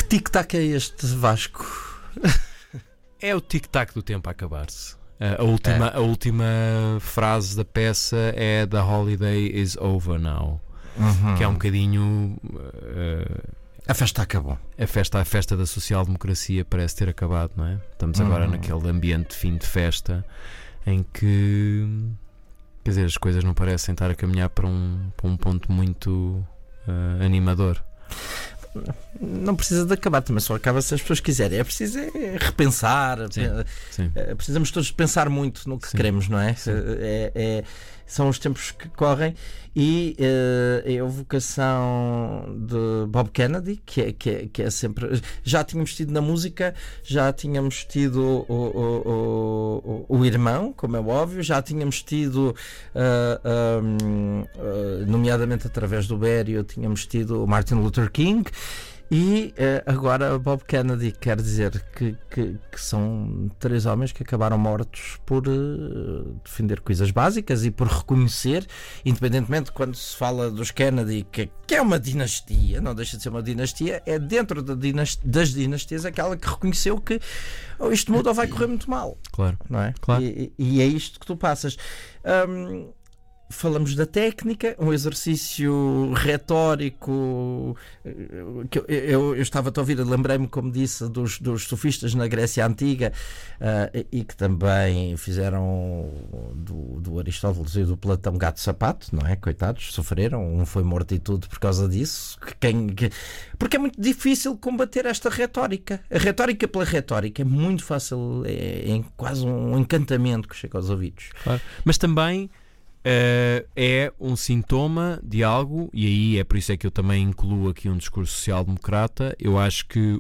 tic-tac é este, Vasco? É o tic-tac do tempo a acabar-se. A última frase da peça é "The holiday is over now", que é um bocadinho... A festa acabou. A festa da social-democracia parece ter acabado, não é? Estamos agora naquele ambiente de fim de festa em que, quer dizer, as coisas não parecem estar a caminhar para um ponto muito animador. Não precisa de acabar, também só acaba se as pessoas quiserem. É preciso repensar. Sim. Precisamos todos pensar muito no que queremos, não é? São os tempos que correm e é a vocação de Bob Kennedy, que é sempre. Já tínhamos tido na música, já tínhamos tido o irmão, como é óbvio, já tínhamos tido, nomeadamente através do Bério, tínhamos tido o Martin Luther King. E agora Bob Kennedy, quer dizer que são 3 homens que acabaram mortos por defender coisas básicas e por reconhecer, independentemente quando se fala dos Kennedy, que é uma dinastia, não deixa de ser uma dinastia, é dentro das dinastias aquela que reconheceu que isto muda ou vai correr muito mal. Claro. Não é? Claro. E é isto que tu passas. Falamos da técnica, um exercício retórico que eu estava a ouvir, lembrei-me, como disse, dos sofistas na Grécia Antiga, e que também fizeram do Aristóteles e do Platão gato-sapato, não é? Coitados, sofreram, um foi morto e tudo por causa disso. Porque é muito difícil combater esta retórica. A retórica pela retórica é muito fácil, é quase um encantamento que chega aos ouvidos. Claro. Mas também é um sintoma de algo, e aí é por isso é que eu também incluo aqui um discurso social-democrata. Eu acho que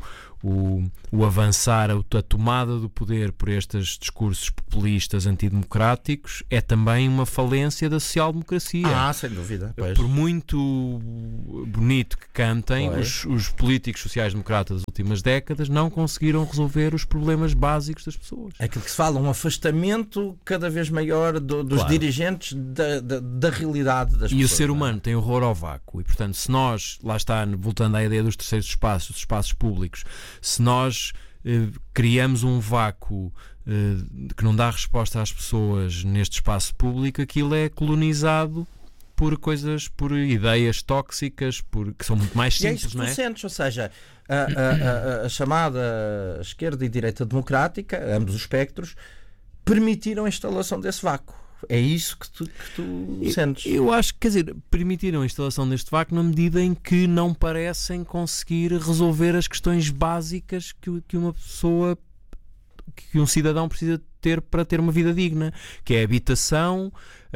o avançar, a tomada do poder por estes discursos populistas antidemocráticos é também uma falência da social-democracia. Sem dúvida. Pois. Por muito bonito que cantem, os políticos sociais-democratas das últimas décadas não conseguiram resolver os problemas básicos das pessoas. Aquilo que se fala, um afastamento cada vez maior dos dirigentes da realidade das pessoas. E o ser humano tem horror ao vácuo, e portanto, se nós, lá está, voltando à ideia dos terceiros espaços, dos espaços públicos, se nós criamos um vácuo que não dá resposta às pessoas neste espaço público, aquilo é colonizado por ideias tóxicas, que são muito mais simples, e é isso que não é? tu sentes, ou seja, a chamada esquerda e direita democrática, ambos os espectros, permitiram a instalação desse vácuo. É isso que tu sentes? Eu acho que, quer dizer, permitiram a instalação deste vácuo na medida em que não parecem conseguir resolver as questões básicas que uma pessoa, que um cidadão precisa ter para ter uma vida digna, que é habitação,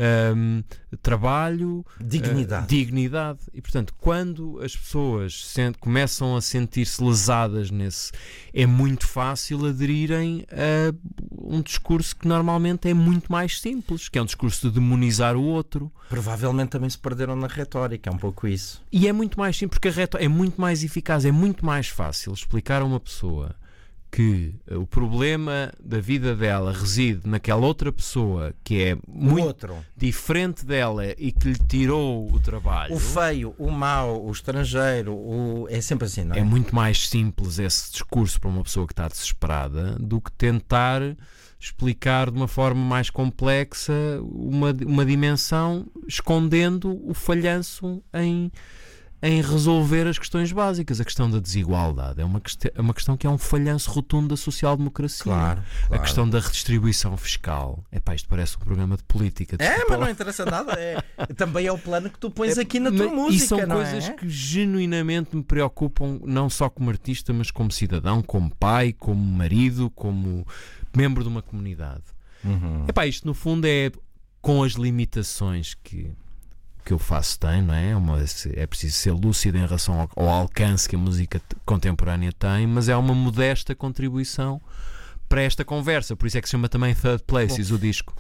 trabalho, dignidade. E portanto, quando as pessoas começam a sentir-se lesadas é muito fácil aderirem a um discurso que normalmente é muito mais simples, que é um discurso de demonizar o outro. Provavelmente também se perderam na retórica, é um pouco isso. E é muito mais simples, porque a retórica é muito mais eficaz, é muito mais fácil explicar a uma pessoa que o problema da vida dela reside naquela outra pessoa que é muito diferente dela e que lhe tirou o trabalho. O feio, o mau, o estrangeiro, é sempre assim, não é? É muito mais simples esse discurso para uma pessoa que está desesperada do que tentar explicar de uma forma mais complexa uma dimensão, escondendo o falhanço em resolver as questões básicas. A questão da desigualdade é uma questão que é um falhanço rotundo da social-democracia. Claro. A questão da redistribuição fiscal. Isto parece um programa de política. Mas não interessa nada. Também é o plano que tu pões aqui na tua música. E são coisas que genuinamente me preocupam, não só como artista, mas como cidadão, como pai, como marido, como membro de uma comunidade. Isto no fundo é com as limitações que eu faço tem, não é? É preciso ser lúcido em relação ao alcance que a música contemporânea tem, mas é uma modesta contribuição para esta conversa, por isso é que se chama também Third Places. Bom, o disco.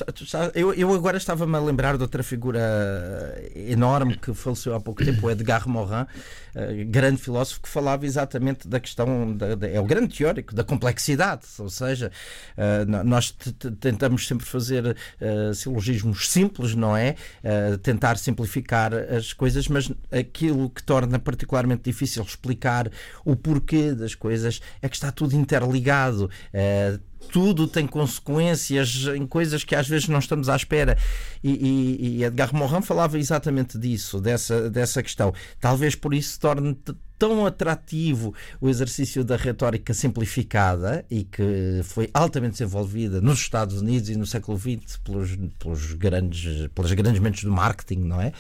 Eu agora estava-me a lembrar de outra figura enorme que faleceu há pouco tempo, o Edgar Morin, grande filósofo, que falava exatamente da questão, é o grande teórico da complexidade, ou seja, nós tentamos sempre fazer silogismos simples, não é? Tentar simplificar as coisas, mas aquilo que torna particularmente difícil explicar o porquê das coisas é que está tudo interligado. Tudo tem consequências em coisas que às vezes não estamos à espera, e Edgar Morin falava exatamente disso, dessa questão. Talvez por isso se torne tão atrativo o exercício da retórica simplificada, e que foi altamente desenvolvida nos Estados Unidos e no século XX pelas grandes mentes do marketing, não é?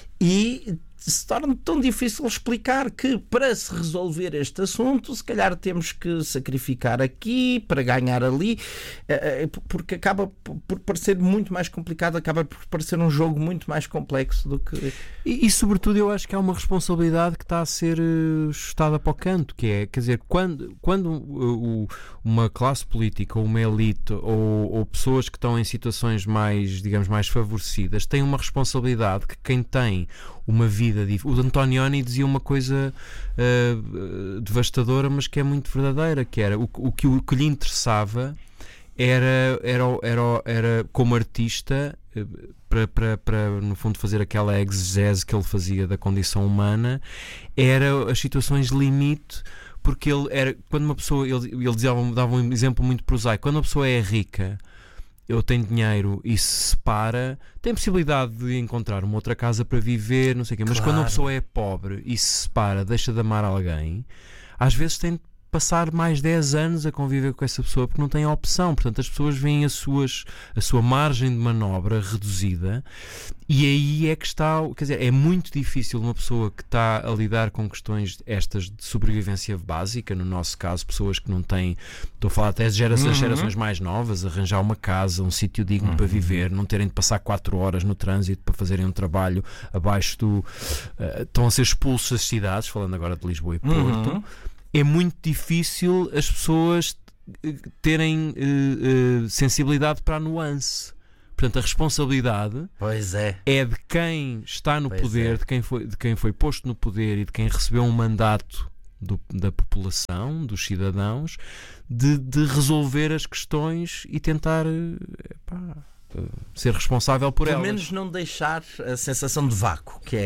E se torna tão difícil explicar que, para se resolver este assunto, se calhar temos que sacrificar aqui para ganhar ali, porque acaba por parecer muito mais complicado, acaba por parecer um jogo muito mais complexo do que... E sobretudo, eu acho que há uma responsabilidade que está a ser chutada para o canto, que é, quer dizer, quando uma classe política ou uma elite ou pessoas que estão em situações mais, digamos, mais favorecidas têm uma responsabilidade que quem tem uma vida... O Antonioni dizia uma coisa devastadora, mas que é muito verdadeira, que era o que lhe interessava era como artista, para no fundo fazer aquela exegese que ele fazia da condição humana, era as situações limite, porque ele era, quando uma pessoa, ele dava um exemplo muito prosaico, quando uma pessoa é rica, eu tenho dinheiro e se separa, tem possibilidade de encontrar uma outra casa para viver, não sei o quê. Mas quando uma pessoa é pobre e se separa, deixa de amar alguém, às vezes tem de passar mais 10 anos a conviver com essa pessoa porque não tem opção. Portanto, as pessoas veem a sua margem de manobra reduzida, e aí é que está, quer dizer, é muito difícil uma pessoa que está a lidar com questões estas de sobrevivência básica, no nosso caso, pessoas que não têm, estou a falar até das gerações mais novas, arranjar uma casa, um sítio digno para viver, não terem de passar 4 horas no trânsito para fazerem um trabalho abaixo do... estão a ser expulsos das cidades, falando agora de Lisboa e Porto. É muito difícil as pessoas terem sensibilidade para a nuance. Portanto, a responsabilidade é de quem está no poder, de quem foi posto no poder e de quem recebeu um mandato da população, dos cidadãos, de resolver as questões e tentar ser responsável por elas. Pelo menos não deixar a sensação de vácuo, que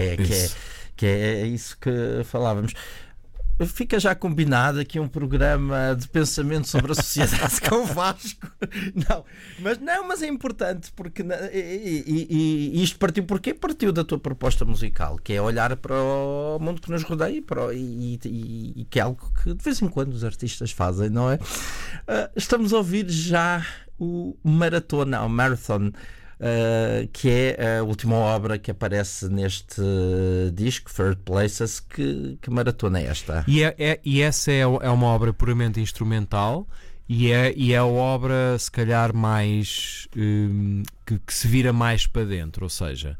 é isso que falávamos. Fica já combinado aqui um programa de pensamento sobre a sociedade com o Vasco. Mas é importante, porque e isto partiu porquê? Partiu da tua proposta musical, que é olhar para o mundo que nos rodeia e que é algo que de vez em quando os artistas fazem, não é? Estamos a ouvir já o Marathon, que é a última obra que aparece neste disco, Third Places. Que maratona é esta? E essa é uma obra puramente instrumental, e é a obra se calhar mais que se vira mais para dentro, ou seja,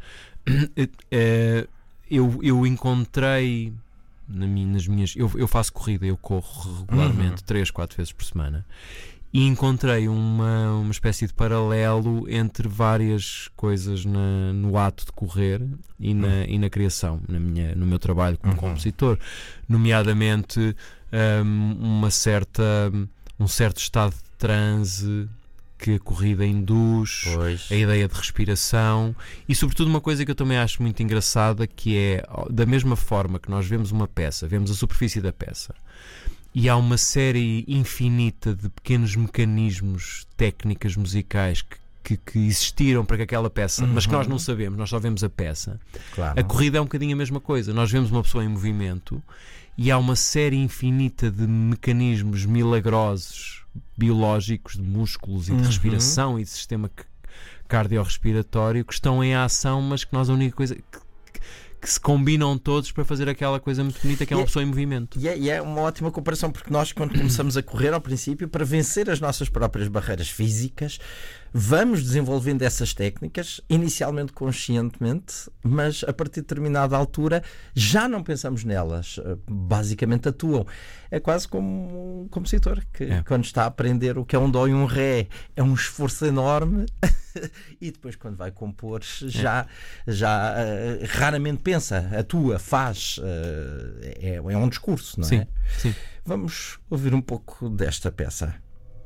eu encontrei nas minhas... Eu faço corrida, eu corro regularmente 3-4 vezes por semana, e encontrei uma espécie de paralelo entre várias coisas no ato de correr e na criação, no meu trabalho como compositor, nomeadamente um certo estado de transe que a corrida induz, a ideia de respiração, e sobretudo uma coisa que eu também acho muito engraçada, que é, da mesma forma que nós vemos uma peça, vemos a superfície da peça, e há uma série infinita de pequenos mecanismos, técnicas musicais que existiram para que aquela peça, mas que nós não sabemos, nós só vemos a peça. Claro. A corrida é um bocadinho a mesma coisa. Nós vemos uma pessoa em movimento e há uma série infinita de mecanismos milagrosos, biológicos, de músculos e de respiração e de sistema cardiorrespiratório que estão em ação, mas que nós a única coisa... que se combinam todos para fazer aquela coisa muito bonita que é uma pessoa em movimento. E é uma ótima comparação, porque nós, quando começamos a correr ao princípio, para vencer as nossas próprias barreiras físicas, Vamos desenvolvendo essas técnicas, inicialmente conscientemente, mas a partir de determinada altura já não pensamos nelas. Basicamente atuam. É quase como um compositor que quando está a aprender o que é um dó e um ré, é um esforço enorme e depois quando vai compor já raramente pensa, atua, faz. É um discurso, não é? Sim. Vamos ouvir um pouco desta peça.